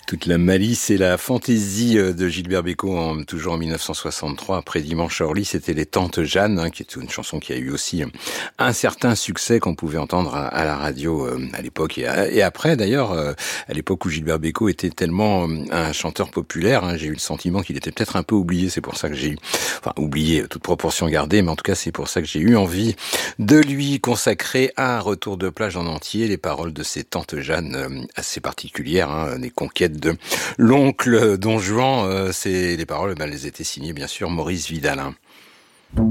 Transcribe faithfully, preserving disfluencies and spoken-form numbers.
Toute la malice et la fantaisie de Gilbert Bécaud, en, toujours en mille neuf cent soixante-trois, après Dimanche Orly, c'était les Tantes Jeanne, hein, qui est une chanson qui a eu aussi un certain succès qu'on pouvait entendre à, à la radio euh, à l'époque et, à, et après d'ailleurs, euh, à l'époque où Gilbert Bécaud était tellement euh, un chanteur populaire, hein, j'ai eu le sentiment qu'il était peut-être un peu oublié, c'est pour ça que j'ai eu, enfin oublié, toute proportion gardée, mais en tout cas c'est pour ça que j'ai eu envie de lui consacrer un retour de plage en entier, les paroles de ces Tantes Jeanne euh, assez particulières, hein, des conquêtes de l'oncle Don Juan, euh, c'est les paroles, ben, elles étaient signées bien sûr Maurice Vidal.